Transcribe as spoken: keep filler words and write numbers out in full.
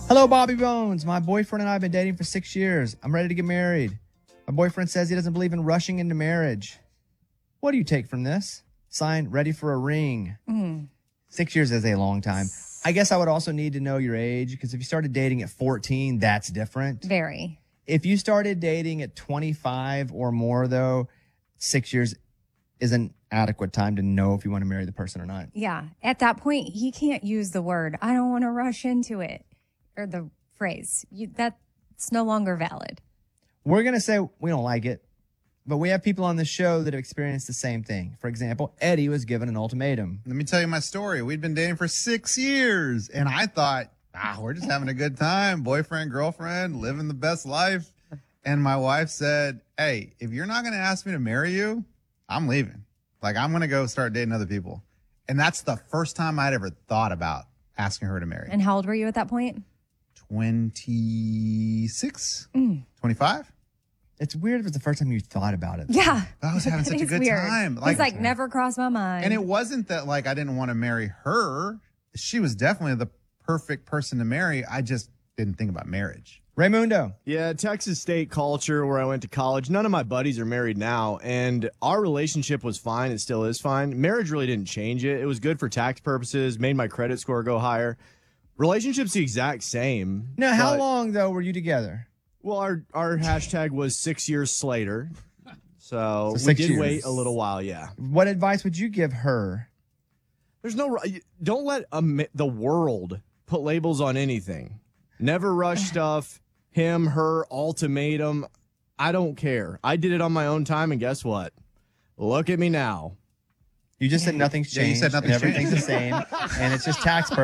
Hello, Bobby Bones. My boyfriend and I have been dating for six years. I'm ready to get married. My boyfriend says he doesn't believe in rushing into marriage. What do you take from this? Signed, ready for a ring. Mm. Six years is a long time. I guess I would also need to know your age, because if you started dating at fourteen, that's different. Very. If you started dating at twenty-five or more, though, six years is an adequate time to know if you want to marry the person or not. Yeah. At that point, he can't use the word, I don't want to rush into it, or the phrase. You, that's no longer valid. We're going to say we don't like it, but we have people on the show that have experienced the same thing. For example, Eddie was given an ultimatum. Let me tell you my story. We'd been dating for six years, and I thought, ah, we're just having a good time. Boyfriend, girlfriend, living the best life. And my wife said, hey, if you're not going to ask me to marry you, I'm leaving. Like, I'm going to go start dating other people. And that's the first time I'd ever thought about asking her to marry. And how old were you at that point? twenty-six? Mm. twenty-five? It's weird if it's the first time you thought about it. Yeah. I was having such a good weird. time. Like, He's like, never crossed my mind. And it wasn't that, like, I didn't want to marry her. She was definitely the perfect person to marry. I just didn't think about marriage. Raymundo. Yeah, Texas State culture where I went to college. None of my buddies are married now, and our relationship was fine. It still is fine. Marriage really didn't change it. It was good for tax purposes, made my credit score go higher. Relationship's the exact same. Now, how but- long, though, were you together? Well, our, our hashtag was six years Slater. So, So we six did years. wait a little while, yeah. What advice would you give her? There's no, don't let a, the world put labels on anything. Never rush stuff. Him, her, ultimatum. I don't care. I did it on my own time, and guess what? Look at me now. You just said nothing's Yeah, you changed. said nothing's and everything's the same, and it's just tax purposes.